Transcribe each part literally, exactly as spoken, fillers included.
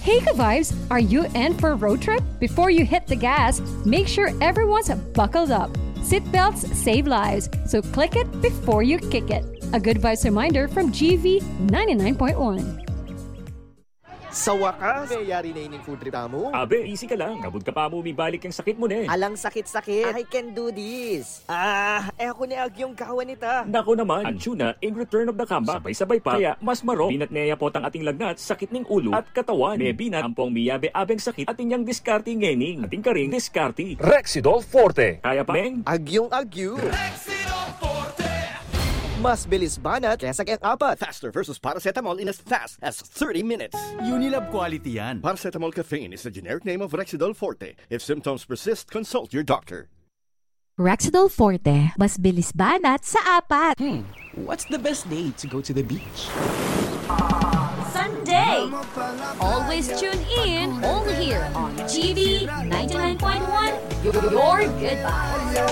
Hey ka-vibes, are you in for a road trip? Before you hit the gas, make sure everyone's buckled up. Seatbelts save lives, so click it before you kick it. A good vibes reminder from G V ninety-nine point one. Sa wakas, mayayari na ining food trip mo. Abe, easy ka lang. Kabud ka pa mo, umibalik yung sakit mo na eh. Alang sakit-sakit. I can do this. Ah, eh ako ni Agyong kawan nita. Nako naman, ang tuna in return of the comeback. Sabay-sabay pa. Kaya mas maro. Binat neya po ang ating lagnat, sakit ng ulo at katawan. May binat ang pong miyabe-abeng sakit at inyang diskarte ngening. Ating karing diskarte. Rexidol Forte. Kaya pa, Meng? Agyong Agyo. Rexidol Forte. Mas bilis banat kesa kaya apat. Faster versus paracetamol in as fast as thirty minutes. Unilab quality yan. Paracetamol caffeine is the generic name of Rexidol Forte. If symptoms persist, consult your doctor. Rexidol Forte, mas bilis banat sa apat. Hmm, what's the best day to go to the beach? Sunday! Always tune in, only here on G V ninety-nine point one, your good vibes.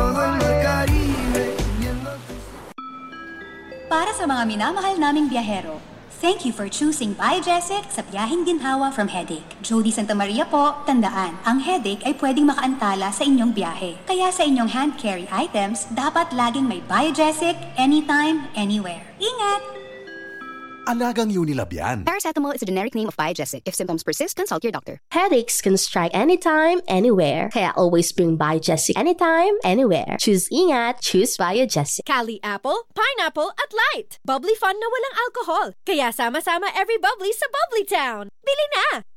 Para sa mga minamahal naming biyahero, thank you for choosing Biogesic sa biyaheng ginhawa from headache. Jody Santa Maria po, tandaan, ang headache ay pwedeng makaantala sa inyong biyahe. Kaya sa inyong hand carry items, dapat laging may Biogesic, anytime, anywhere. Ingat! Alagang Unilab yan. Paracetamol is a generic name of Biogesic. If symptoms persist, consult your doctor. Headaches can strike anytime, anywhere. Kaya always bring Biogesic anytime, anywhere. Choose ingat, choose Biogesic. Cali Apple, Pineapple at Light. Bubbly fun na walang alcohol. Kaya sama-sama every bubbly sa Bubbly Town. Bili na!